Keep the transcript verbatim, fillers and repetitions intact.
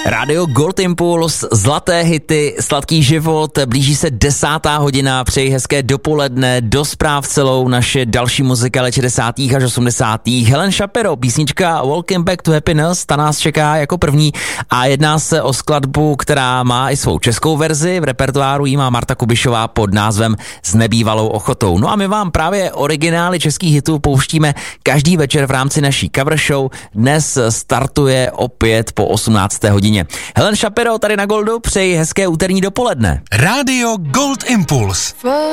Radio Gold Impuls, zlaté hity, sladký život, blíží se desátá hodina, přeji hezké dopoledne, do zpráv celou naše další muzika let šedesátých až osmdesátých Helen Shapiro, písnička Walking Back to Happiness, ta nás čeká jako první a jedná se o skladbu, která má i svou českou verzi, v repertoáru jí má Marta Kubišová pod názvem S nebývalou ochotou. No a my vám právě originály českých hitů pouštíme každý večer v rámci naší cover show. Dnes startuje opět po osmnácté hodině. Helen Shapiro tady na Goldu, přeji hezké úterní dopoledne. Radio Gold Impuls.